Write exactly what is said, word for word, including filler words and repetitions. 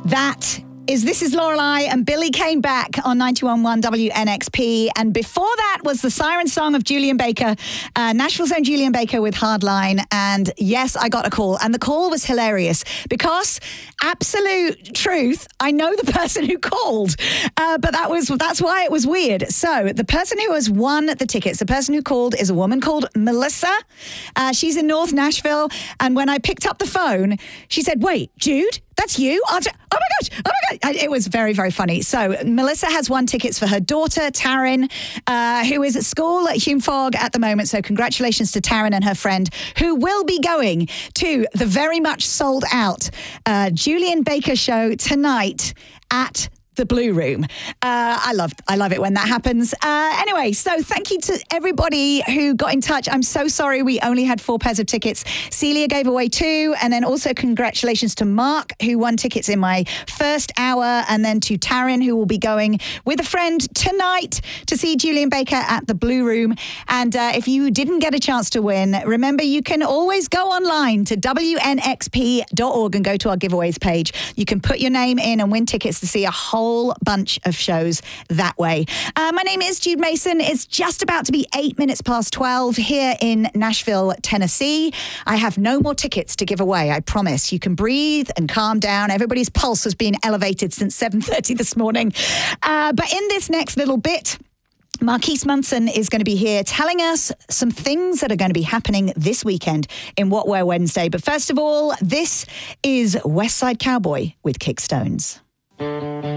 That is This Is Lorelei and Billy came back on ninety-one point one W N X P. And before that was the siren song of Julian Baker, uh, Nashville's own Julian Baker with Hardline. And yes, I got a call. And the call was hilarious because, absolute truth, I know the person who called. Uh, but that was that's why it was weird. So the person who has won the tickets, the person who called is a woman called Melissa. Uh, she's in North Nashville. And when I picked up the phone, she said, wait, Jude? That's you? Oh my gosh. Oh my God. It was very, very funny. So Melissa has won tickets for her daughter, Taryn, uh, who is at school at Hume Fogg at the moment. So congratulations to Taryn and her friend, who will be going to the very much sold out uh, Julian Baker show tonight at the Blue Room. Uh, I love I love it when that happens. Uh, anyway, so thank you to everybody who got in touch. I'm so sorry we only had four pairs of tickets. Celia gave away two, and then also congratulations to Mark, who won tickets in my first hour, and then to Taryn, who will be going with a friend tonight to see Julian Baker at the Blue Room. And uh, if you didn't get a chance to win, remember you can always go online to W N X P dot org and go to our giveaways page. You can put your name in and win tickets to see a whole bunch of shows that way. Uh, my name is Jude Mason. It's just about to be eight minutes past twelve here in Nashville, Tennessee. I have no more tickets to give away, I promise. You can breathe and calm down. Everybody's pulse has been elevated since seven thirty this morning. Uh, but in this next little bit, Marquise Munson is going to be here telling us some things that are going to be happening this weekend in What Wear Wednesday. But first of all, this is West Side Cowboy with Kickstones.